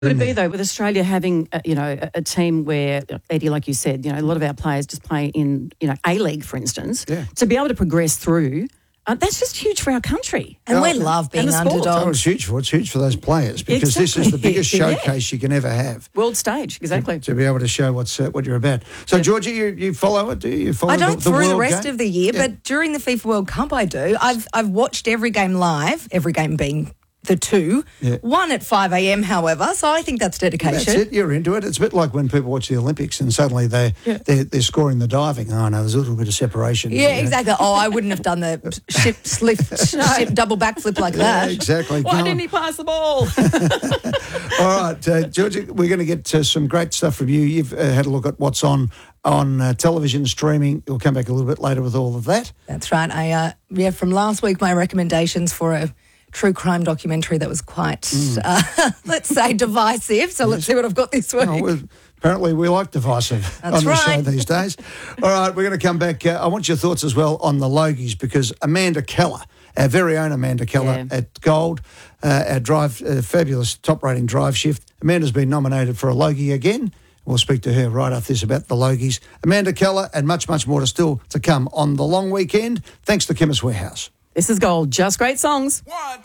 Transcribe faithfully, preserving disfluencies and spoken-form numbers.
Would it be, though, with Australia having, uh, you know, a, a team where, Eddie, like you said, you know, a lot of our players just play in, you know, A-League, for instance, Yeah. to be able to progress through, uh, that's just huge for our country. And Oh, we love being and the sport. Oh, underdogs. it's huge for it's huge for those players because this is the Exactly. biggest Yeah. showcase you can ever have. World stage, exactly. To be able to show what's uh, what you're about. So, Georgie, you, you follow it? Do you, you follow I don't the, the through the World rest game? of the year, Yeah. but during the FIFA World Cup I do. I've I've watched every game live, every game being the two. Yeah. One at five a.m, however, so I think that's dedication. That's it. You're into it. It's a bit like when people watch the Olympics and suddenly they Yeah. they're, they're scoring the diving. Oh no, there's a little bit of separation. Yeah, you know. exactly. Oh, I wouldn't have done the ship slip, ship double backflip like Yeah, that. exactly. Why Go on. didn't he pass the ball? All right, uh, Georgie, we're going to get uh, some great stuff from you. You've uh, had a look at what's on on uh, television streaming. We'll come back a little bit later with all of that. That's right. I uh, yeah, from last week, my recommendations for a true crime documentary that was quite, uh, let's say, divisive. So let's see what I've got this week. Oh, well, apparently, we like divisive That's on the show right. these days. All right, we're going to come back. Uh, I want your thoughts as well on the Logies because Amanda Keller, our very own Amanda Keller Yeah. at Gold, uh, our drive, uh, fabulous top rating drive shift. Amanda's been nominated for a Logie again. We'll speak to her right after this about the Logies. Amanda Keller and much, much more to still to come on the long weekend. Thanks to Chemist Warehouse. This is Gold. Just great songs. One,